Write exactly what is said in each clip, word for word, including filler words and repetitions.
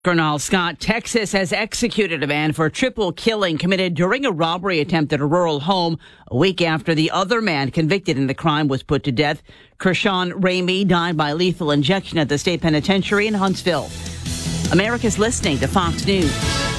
Colonel Scott, Texas has executed a man for a triple killing committed during a robbery attempt at a rural home a week after the other man convicted in the crime was put to death. Kershawn Ramey died by lethal injection at the state penitentiary in Huntsville. America's listening to Fox News.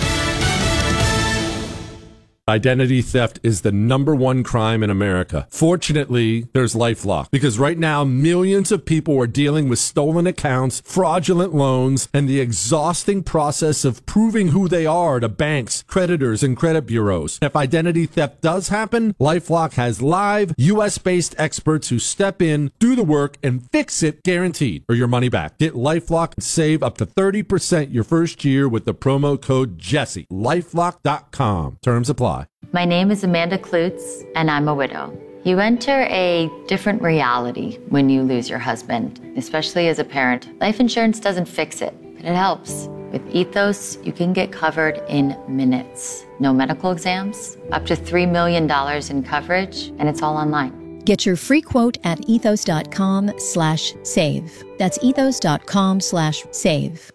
Identity theft is the number one crime in America. Fortunately, there's LifeLock, because right now millions of people are dealing with stolen accounts, fraudulent loans, and the exhausting process of proving who they are to banks, creditors, and credit bureaus. If identity theft does happen, LifeLock has live U S-based experts who step in, do the work, and fix it guaranteed, or your money back. Get LifeLock and save up to thirty percent your first year with the promo code Jesse. LifeLock dot com. Terms apply. My name is Amanda Klutz, and I'm a widow. You enter a different reality when you lose your husband, especially as a parent. Life insurance doesn't fix it, but it helps. With Ethos, you can get covered in minutes. No medical exams, up to three million dollars in coverage, and it's all online. Get your free quote at ethos.com slash save. That's ethos.com slash save.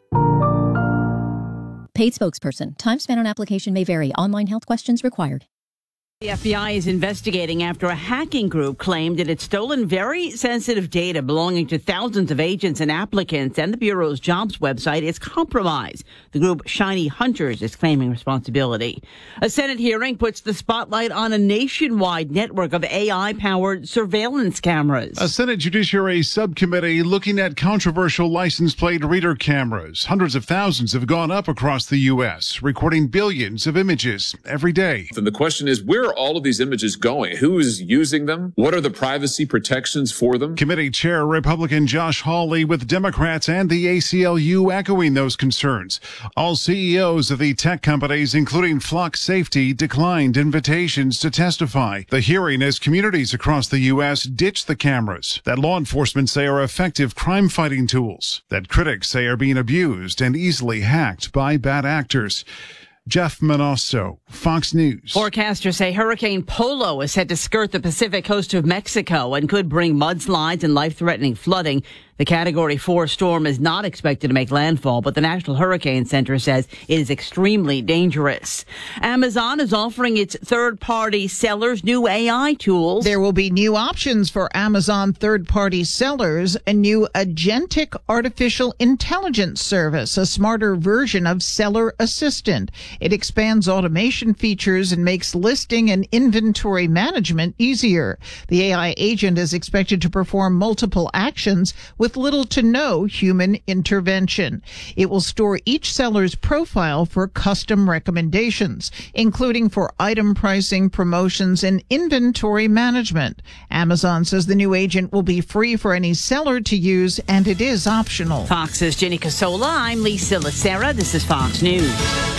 Paid spokesperson. Time spent on application may vary. Online health questions required. The F B I is investigating after a hacking group claimed it had stolen very sensitive data belonging to thousands of agents and applicants, and the Bureau's jobs website is compromised. The group Shiny Hunters is claiming responsibility. A Senate hearing puts the spotlight on a nationwide network of A I-powered surveillance cameras. A Senate Judiciary subcommittee looking at controversial license plate reader cameras. Hundreds of thousands have gone up across the U S, recording billions of images every day. And the question is, where are all of these images going? Who is using them? What are the privacy protections for them? Committee Chair Republican Josh Hawley with Democrats and the A C L U echoing those concerns. All C E Os of the tech companies, including Flock Safety, declined invitations to testify. The hearing as communities across the U S ditch the cameras that law enforcement say are effective crime-fighting tools that critics say are being abused and easily hacked by bad actors. Jeff Manosso, Fox News. Forecasters say Hurricane Polo is set to skirt the Pacific coast of Mexico and could bring mudslides and life-threatening flooding. The Category four storm is not expected to make landfall, but the National Hurricane Center says it is extremely dangerous. Amazon is offering its third-party sellers new A I tools. There will be new options for Amazon third-party sellers, a new agentic artificial intelligence service, a smarter version of Seller Assistant. It expands automation features and makes listing and inventory management easier. The A I agent is expected to perform multiple actions with little to no human intervention. It will store each seller's profile for custom recommendations, including for item pricing, promotions, and inventory management. Amazon says the new agent will be free for any seller to use, and it is optional. Fox's Jenny Casola. I'm Lisa Lacera. This is Fox News.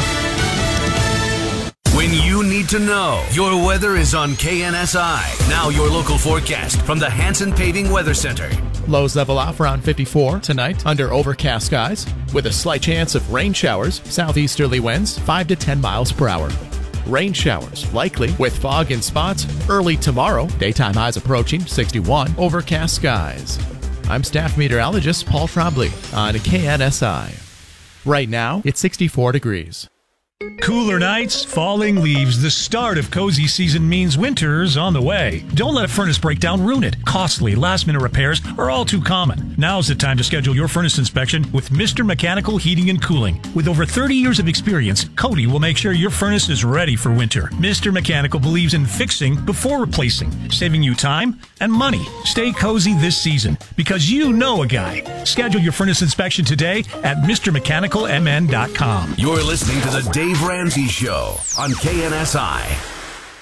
When you need to know, your weather is on K N S I. Now your local forecast from the Hanson Paving Weather Center. Lows level off around fifty-four tonight under overcast skies with a slight chance of rain showers, southeasterly winds five to ten miles per hour. Rain showers likely with fog in spots early tomorrow. Daytime highs approaching sixty-one. Overcast skies. I'm staff meteorologist Paul Trombley on K N S I. Right now, it's sixty-four degrees. Cooler nights, falling leaves. The start of cozy season means winter's on the way. Don't let a furnace breakdown ruin it. Costly, last-minute repairs are all too common. Now's the time to schedule your furnace inspection with Mister Mechanical Heating and Cooling. With over thirty years of experience, Cody will make sure your furnace is ready for winter. Mister Mechanical believes in fixing before replacing, saving you time and money. Stay cozy this season because you know a guy. Schedule your furnace inspection today at Mr Mechanical M N dot com. You're listening to the Dave Ramsey Show on K N S I.